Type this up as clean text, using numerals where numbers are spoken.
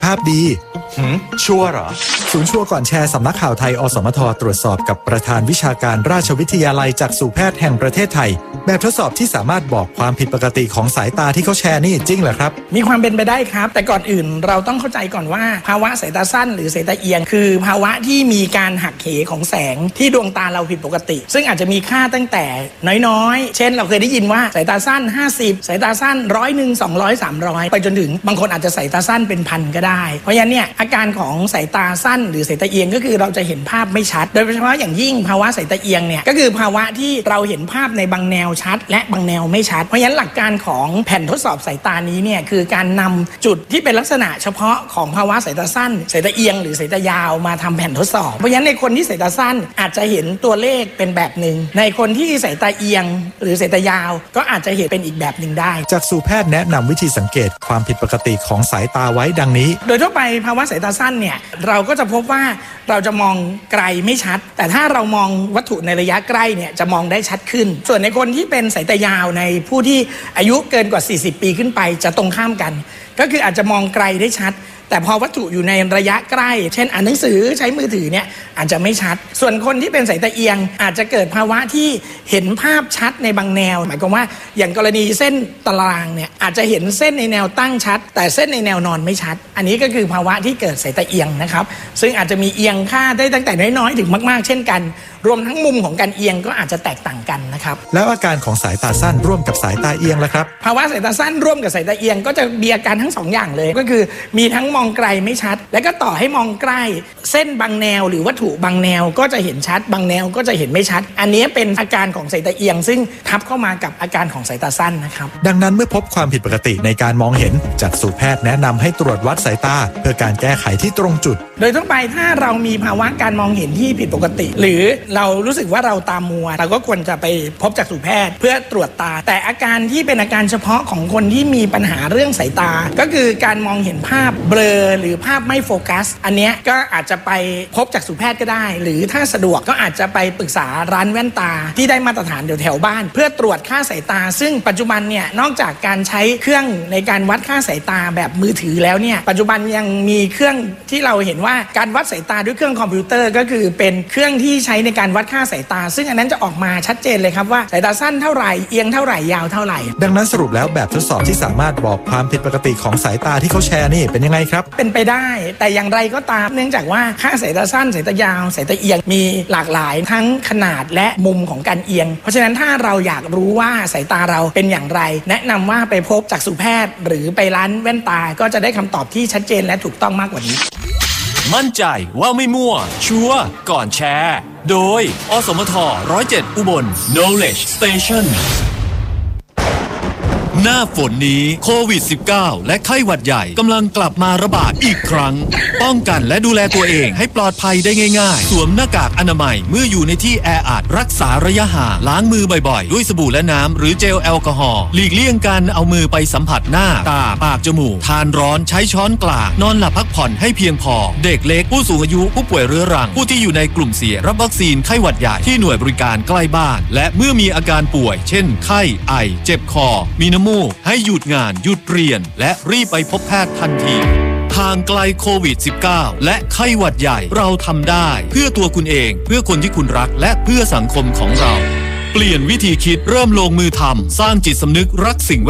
ภาพดีชัวร์เหรอศูนย์ชัวร์ก่อนแชร์สำนักข่าวไทยอสมทตรวจสอบกับประธานวิชาการราชวิทยาลัยจักษุแพทย์แห่งประเทศไทยแบบทดสอบที่สามารถบอกความผิดปกติของสายตาที่เขาแชร์นี่จริงเหรอครับมีความเป็นไปได้ครับแต่ก่อนอื่นเราต้องเข้าใจก่อนว่าภาวะสายตาสั้นหรือสายตาเอียงคือภาวะที่มีการหักเหของแสงที่ดวงตาเราผิดปกติซึ่งอาจจะมีค่าตั้งแต่น้อยๆเช่นเราเคยได้ยินว่าสายตาสั้น50สายตาสั้น100 200 300ไปจนถึงบางคนอาจจะสายตาสั้นเป็นพันก็ได้เพราะฉะนั้นเนี่ยอาการของสายตาสั้นหรือสายตาเอียงก็คือเราจะเห็นภาพไม่ชัดโดยเฉพาะอย่างยิ่งภาวะสายตาเอียงเนี่ยก็คือภาวะที่เราเห็นภาพในบางแนวชัดและบางแนวไม่ชัดเพราะฉะนั้นหลักการของแผ่นทดสอบสายตานี้เนี่ยคือการนำจุดที่เป็นลักษณะเฉพาะของภาวะสายตาสั้นสายตาเอียงหรือสายตายาวมาทำแผ่นทดสอบเพราะฉะนั้นในคนที่สายตาสั้นอาจจะเห็นตัวเลขเป็นแบบหนึ่งในคนที่สายตาเอียงหรือสายตายาวก็อาจจะเห็นเป็นอีกแบบหนึ่งได้จักษุแพทย์แนะนำวิธีสังเกตความผิดปกติของสายตาไว้ดังนี้โดยทั่วไปภาวะสายตาสั้นเนี่ยเราก็จะพบว่าเราจะมองไกลไม่ชัดแต่ถ้าเรามองวัตถุในระยะใกล้เนี่ยจะมองได้ชัดขึ้นส่วนในคนที่เป็นสายตายาวในผู้ที่อายุเกินกว่า40ปีขึ้นไปจะตรงข้ามกันก็คืออาจจะมองไกลได้ชัดแต่พอวัตถุอยู่ในระยะใกล้เช่นอ่านหนังสือใช้มือถือเนี่ยอาจจะไม่ชัดส่วนคนที่เป็นสายตาเอียงอาจจะเกิดภาวะที่เห็นภาพชัดในบางแนวหมายความว่าอย่างกรณีเส้นตารางเนี่ยอาจจะเห็นเส้นในแนวตั้งชัดแต่เส้นในแนวนอนไม่ชัดอันนี้ก็คือภาวะที่เกิดสายตาเอียงนะครับซึ่งอาจจะมีเอียงค่าได้ตั้งแต่น้อยๆถึงมากๆเช่นกันรวมทั้งมุมของการเอียงก็อาจจะแตกต่างกันนะครับแล้วอาการของสายตาสั้นร่วมกับสายตาเอียงล่ะครับภาวะสายตาสั้นร่วมกับสายตาเอียงก็จะมีอาการทั้ง2 อย่างเลยก็คือมีทั้งมองไกลไม่ชัดแล้วก็ต่อให้มองใกล้เส้นบางแนวหรือวัตถุบางแนวก็จะเห็นชัดบางแนวก็จะเห็นไม่ชัดอันนี้เป็นอาการของสายตาเอียงซึ่งทับเข้ามากับอาการของสายตาสั้นนะครับดังนั้นเมื่อพบความผิดปกติในการมองเห็นจักษุแพทย์แนะนำให้ตรวจวัดสายตาเพื่อการแก้ไขที่ตรงจุดโดยทั่วไปถ้าเรามีภาวะการมองเห็นที่ผิดปกติหรือเรารู้สึกว่าเราตามัวเราก็ควรจะไปพบจักษุแพทย์เพื่อตรวจตาแต่อาการที่เป็นอาการเฉพาะของคนที่มีปัญหาเรื่องสายตาก็คือการมองเห็นภาพเบลอหรือภาพไม่โฟกัสอันนี้ก็อาจจะไปพบจักษุแพทย์ก็ได้หรือถ้าสะดวกก็อาจจะไปปรึกษาร้านแว่นตาที่ได้มาตรฐานแถวบ้านเพื่อตรวจค่าสายตาซึ่งปัจจุบันเนี่ยนอกจากการใช้เครื่องในการวัดค่าสายตาแบบมือถือแล้วเนี่ยปัจจุบันยังมีเครื่องที่เราเห็นว่าการวัดสายตาด้วยเครื่องคอมพิวเตอร์ก็คือเป็นเครื่องที่ใช้ในการวัดค่าสายตาซึ่งอันนั้นจะออกมาชัดเจนเลยครับว่าสายตาสั้นเท่าไหร่เอียงเท่าไหร่ยาวเท่าไหร่ดังนั้นสรุปแล้วแบบทดสอบที่สามารถบอกความผิดปกติของสายตาที่เขาแชร์นี่เป็นยังไงครับเป็นไปได้แต่อย่างไรก็ตามเนื่องจากว่าค่าสายตาสั้นสายตายาวสายตาเอียงมีหลากหลายทั้งขนาดและมุมของการเอียงเพราะฉะนั้นถ้าเราอยากรู้ว่าสายตาเราเป็นอย่างไรแนะนำว่าไปพบจักษุแพทย์หรือไปร้านแว่นตาก็จะได้คำตอบที่ชัดเจนและถูกต้องมากกว่านี้มั่นใจว่าไม่มั่วชัวร์ก่อนแชร์โดยอสมท107อุบล Knowledge Stationหน้าฝนนี้โควิด -19 และไข้หวัดใหญ่กำลังกลับมาระบาดอีกครั้งป้องกันและดูแลตัวเองให้ปลอดภัยได้ง่ายๆสวมหน้ากากอนามัยเมื่ออยู่ในที่แออัดรักษาระยะห่างล้างมือบ่อยๆด้วยสบู่และน้ำหรือเจลแอลกอฮอล์หลีกเลี่ยงการเอามือไปสัมผัสหน้าตาปากจมูกทานร้อนใช้ช้อนกลางนอนหลับพักผ่อนให้เพียงพอเด็กเล็กผู้สูงอายุผู้ป่วยเรื้อรังผู้ที่อยู่ในกลุ่มเสี่ยงรับวัคซีนไข้หวัดใหญ่ที่หน่วยบริการใกล้บ้านและเมื่อมีอาการป่วยเช่นไข้ไอเจ็บคอมีน้ำมูกให้หยุดงานหยุดเรียนและรีบไปพบแพทย์ทันทีห่างไกลโควิด -19 และไข้หวัดใหญ่เราทำได้เพื่อตัวคุณเองเพื่อคนที่คุณรักและเพื่อสังคมของเราเปลี่ยนวิธีคิดเริ่มลงมือทำสร้างจิตสำนึกรักสิ่งแว